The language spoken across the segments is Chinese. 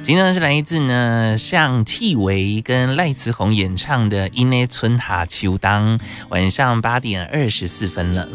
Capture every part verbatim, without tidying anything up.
今天是来自呢向替维跟赖慈红演唱的《因的春夏秋冬》，晚上八点二十四分了。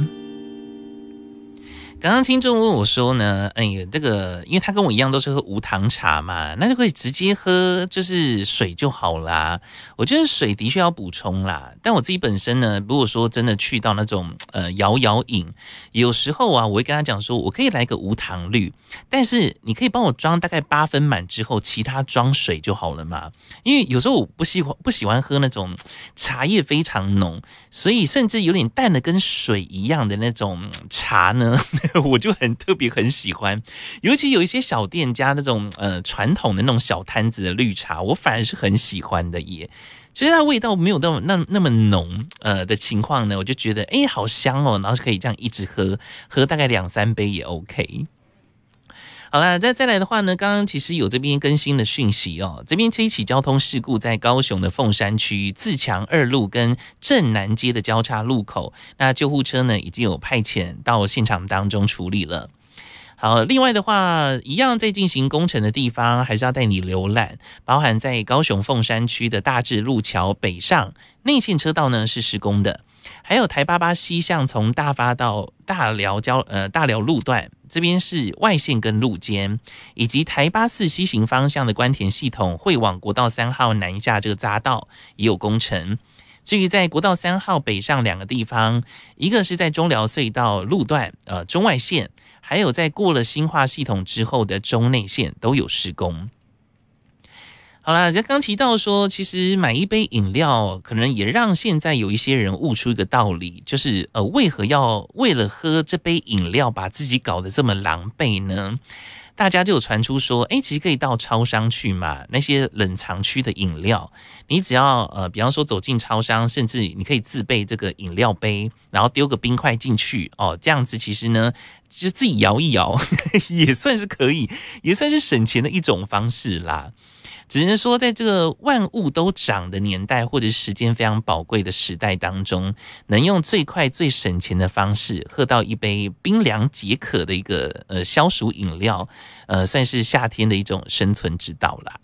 刚刚听众问我说呢，哎呀，这个因为他跟我一样都是喝无糖茶嘛，那就可以直接喝就是水就好啦。我觉得水的确要补充啦，但我自己本身呢，如果说真的去到那种呃摇摇饮，有时候啊，我会跟他讲说，我可以来个无糖绿，但是你可以帮我装大概八分满之后，其他装水就好了嘛。因为有时候我不喜欢不喜欢喝那种茶叶非常浓，所以甚至有点淡的跟水一样的那种茶呢。我就很特别很喜欢，尤其有一些小店家那种呃传统的那种小摊子的绿茶，我反而是很喜欢的耶。其实它味道没有那么那那么浓呃的情况呢，我就觉得哎好香哦，然后可以这样一直喝，喝大概两三杯也 OK。好啦，再再来的话呢，刚刚其实有这边更新的讯息哦，这边这一起交通事故在高雄的凤山区自强二路跟正南街的交叉路口，那救护车呢已经有派遣到现场当中处理了。好，另外的话，一样在进行工程的地方，还是要带你浏览，包含在高雄凤山区的大智路桥北上内线车道呢是施工的，还有台八八西向从大发到大寮交呃大寮路段，这边是外线跟路肩，以及台八四西行方向的关田系统会往国道三号南下这个匝道也有工程。至于在国道三号北上两个地方，一个是在中寮隧道路段呃中外线，还有在过了新化系统之后的中内线都有施工。好啦，刚刚提到说，其实买一杯饮料，可能也让现在有一些人悟出一个道理，就是呃，为何要为了喝这杯饮料把自己搞得这么狼狈呢？大家就有传出说，哎，其实可以到超商去嘛，那些冷藏区的饮料，你只要呃，比方说走进超商，甚至你可以自备这个饮料杯，然后丢个冰块进去哦，这样子其实呢，就是自己摇一摇，也算是可以，也算是省钱的一种方式啦。只能说，在这个万物都涨的年代，或者是时间非常宝贵的时代当中，能用最快最省钱的方式喝到一杯冰凉解渴的一个呃消暑饮料，呃，算是夏天的一种生存之道啦。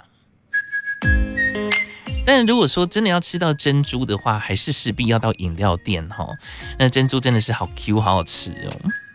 但如果说真的要吃到珍珠的话，还是势必要到饮料店哈。那珍珠真的是好 Q 好好吃哦。